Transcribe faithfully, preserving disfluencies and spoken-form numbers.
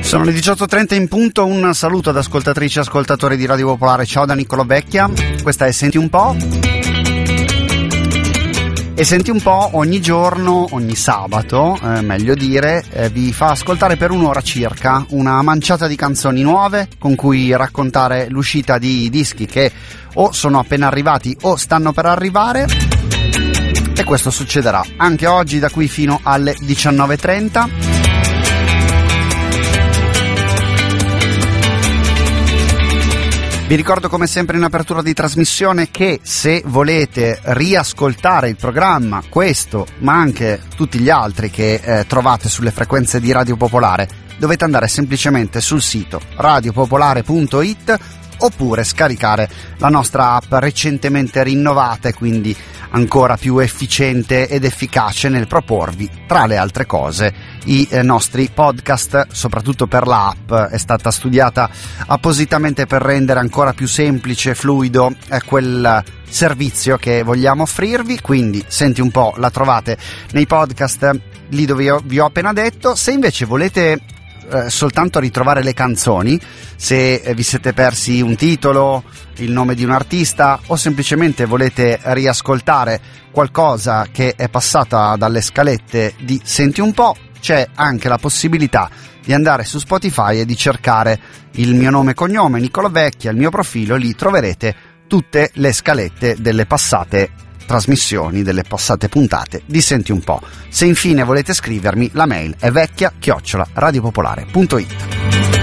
Sono le diciotto e trenta in punto, un saluto ad ascoltatrici e ascoltatori di Radio Popolare, ciao da Niccolò Vecchia, questa è Senti un po', e Senti un po' ogni giorno, ogni sabato, eh, meglio dire, eh, vi fa ascoltare per un'ora circa una manciata di canzoni nuove con cui raccontare l'uscita di dischi che o sono appena arrivati o stanno per arrivare, e questo succederà anche oggi da qui fino alle diciannove e trenta. Vi ricordo come sempre in apertura di trasmissione che se volete riascoltare il programma, questo ma anche tutti gli altri che eh, trovate sulle frequenze di Radio Popolare, dovete andare semplicemente sul sito radiopopolare punto it oppure scaricare la nostra app recentemente rinnovata e quindi ancora più efficiente ed efficace nel proporvi, tra le altre cose, i eh, nostri podcast. Soprattutto per l'app è stata studiata appositamente per rendere ancora più semplice e fluido eh, quel servizio che vogliamo offrirvi, quindi Senti un po' la trovate nei podcast lì dove io vi ho appena detto. Se invece volete Eh, soltanto ritrovare le canzoni, se eh, vi siete persi un titolo, il nome di un artista o semplicemente volete riascoltare qualcosa che è passata dalle scalette di Senti un po', c'è anche la possibilità di andare su Spotify e di cercare il mio nome e cognome, Niccolò Vecchia, il mio profilo, lì troverete tutte le scalette delle passate trasmissioni, delle passate puntate di Senti un po'. Se infine volete scrivermi, la mail è vecchia chiocciola radiopopolare punto it.